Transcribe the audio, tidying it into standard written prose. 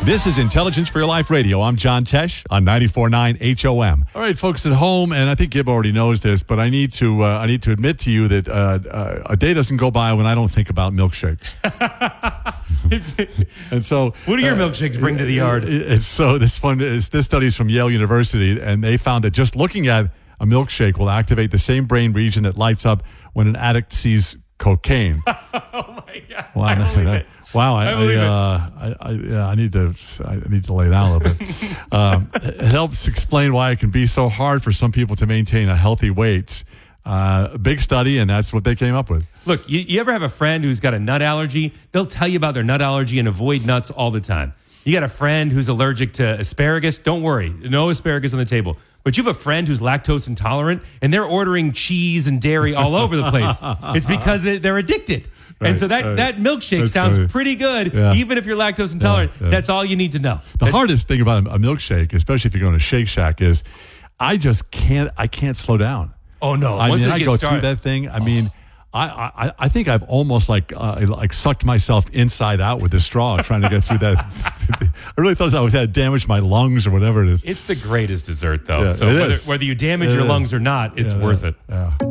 This is Intelligence for Your Life Radio. I'm John Tesh on 94.9 HOM. All right, folks at home, and I think Gib already knows this, but I need to admit to you that a day doesn't go by when I don't think about milkshakes. And so, what do your milkshakes bring to the yard? This study is from Yale University, and they found that just looking at a milkshake will activate the same brain region that lights up when an addict sees cocaine. Oh my God! Wow, I believe it. Wow, I need to lay down a little bit. It helps explain why it can be so hard for some people to maintain a healthy weight. Big study, and that's what they came up with. Look, you ever have a friend who's got a nut allergy? They'll tell you about their nut allergy and avoid nuts all the time. You got a friend who's allergic to asparagus? Don't worry, no asparagus on the table. But you have a friend who's lactose intolerant, and they're ordering cheese and dairy all over the place. It's because they're addicted. Right, and so that milkshake sounds pretty good, even if you're lactose intolerant. Yeah. That's all you need to know. The hardest thing about a milkshake, especially if you're going to Shake Shack, is I can't slow down. Oh no! I go through that thing. I mean, I think I've almost like sucked myself inside out with this straw trying to get through that. I really thought I had damaged my lungs or whatever it is. It's the greatest dessert, though. Yeah, so whether you damage your lungs or not, it's worth it. Yeah.